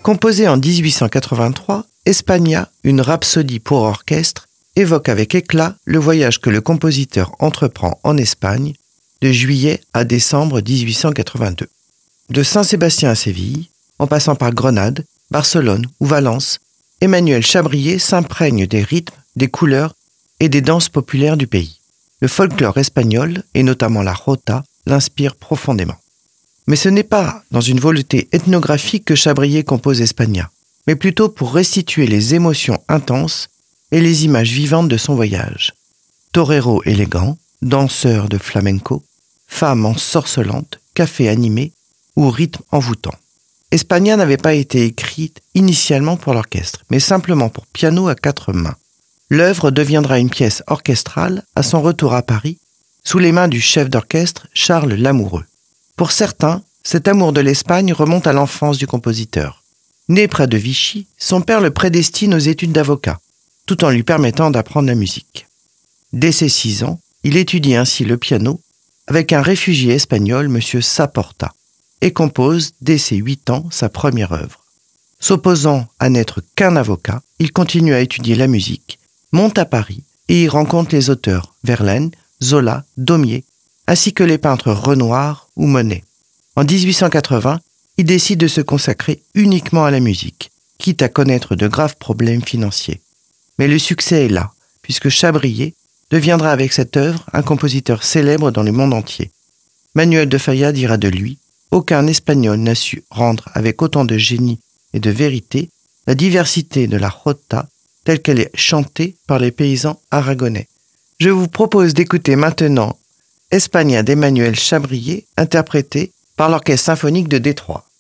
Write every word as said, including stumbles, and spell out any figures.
Composée en dix-huit cent quatre-vingt-trois, España, une rhapsodie pour orchestre, évoque avec éclat le voyage que le compositeur entreprend en Espagne de juillet à décembre dix-huit cent quatre-vingt-deux. De Saint-Sébastien à Séville, en passant par Grenade, Barcelone ou Valence, Emmanuel Chabrier s'imprègne des rythmes, des couleurs et des danses populaires du pays. Le folklore espagnol, et notamment la jota, l'inspire profondément. Mais ce n'est pas dans une volonté ethnographique que Chabrier compose España, mais plutôt pour restituer les émotions intenses et les images vivantes de son voyage. Torero élégant, danseur de flamenco, femme ensorcelante, café animé ou rythme envoûtant. España n'avait pas été écrite initialement pour l'orchestre, mais simplement pour piano à quatre mains. L'œuvre deviendra une pièce orchestrale à son retour à Paris, sous les mains du chef d'orchestre Charles Lamoureux. Pour certains, cet amour de l'Espagne remonte à l'enfance du compositeur. Né près de Vichy, son père le prédestine aux études d'avocat, tout en lui permettant d'apprendre la musique. Dès ses six ans, il étudie ainsi le piano avec un réfugié espagnol, M. Saporta, et compose dès ses huit ans sa première œuvre. S'opposant à n'être qu'un avocat, il continue à étudier la musique, monte à Paris et y rencontre les auteurs Verlaine, Zola, Daumier, ainsi que les peintres Renoir ou Monet. En dix-huit cent quatre-vingts, il décide de se consacrer uniquement à la musique, quitte à connaître de graves problèmes financiers. Mais le succès est là, puisque Chabrier deviendra avec cette œuvre un compositeur célèbre dans le monde entier. Manuel de Falla dira de lui « Aucun Espagnol n'a su rendre avec autant de génie et de vérité la diversité de la jota telle qu'elle est chantée par les paysans aragonais. » Je vous propose d'écouter maintenant España d'Emmanuel Chabrier, interprété par l'Orchestre symphonique de Détroit.